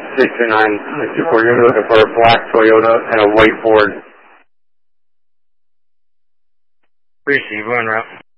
629, you're looking for a black Toyota and a white Ford. Receive, en route.